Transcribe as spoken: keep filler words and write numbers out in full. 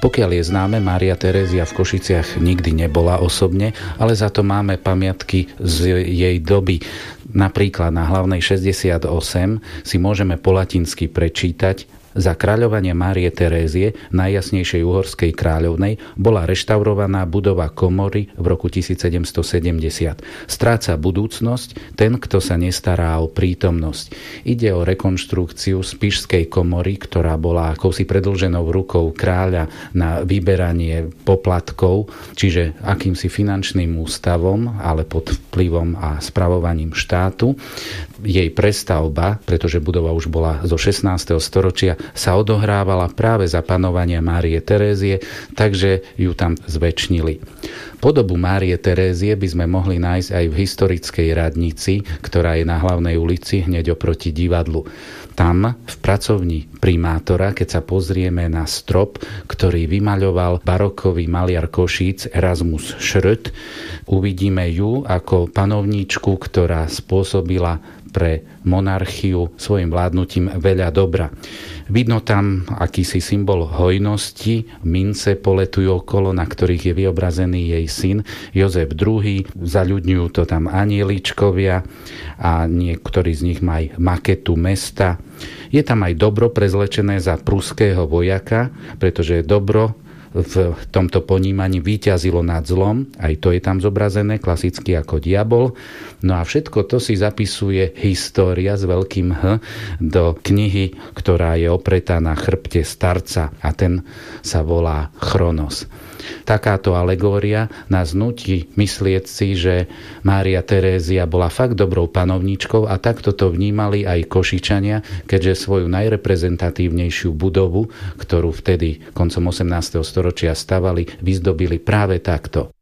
Pokiaľ je známe, Mária Terézia v Košiciach nikdy nebola osobne, ale za to máme pamiatky z jej doby. Napríklad na Hlavnej šesťdesiatosem si môžeme po latinsky prečítať: za kráľovania Márie Terézie, najjasnejšej uhorskej kráľovnej, bola reštaurovaná budova komory v roku tisícsedemstosedemdesiat. Stráca budúcnosť ten, kto sa nestará o prítomnosť. Ide o rekonštrukciu Spišskej komory, ktorá bola akousi predĺženou rukou kráľa na vyberanie poplatkov, čiže akýmsi finančným ústavom, ale pod vplyvom a spravovaním štátu. Jej prestavba, pretože budova už bola zo šestnásteho storočia, sa odohrávala práve za panovania Márie Terézie, takže ju tam zväčšnili. Podobu Márie Terézie by sme mohli nájsť aj v historickej radnici, ktorá je na Hlavnej ulici hneď oproti divadlu. Tam, v pracovni primátora, keď sa pozrieme na strop, ktorý vymaľoval barokový maliar Košíc Erasmus Schröth, uvidíme ju ako panovníčku, ktorá spôsobila pre monarchiu svojim vládnutím veľa dobra. Vidno tam akýsi symbol hojnosti, mince poletujú okolo, na ktorých je vyobrazený jej syn Jozef druhý. Zaľudňujú to tam anieličkovia a niektorí z nich majú maketu mesta. Je tam aj dobro prezlečené za pruského vojaka, pretože dobro v tomto ponímaní víťazilo nad zlom, aj to je tam zobrazené, klasicky ako diabol. No a všetko to si zapisuje história s veľkým H do knihy, ktorá je opretá na chrbte starca, a ten sa volá Chronos. Takáto alegória nás nutí myslieť si, že Mária Terézia bola fakt dobrou panovníčkou, a takto to vnímali aj Košičania, keďže svoju najreprezentatívnejšiu budovu, ktorú vtedy koncom osemnásteho storočia stavali, vyzdobili práve takto.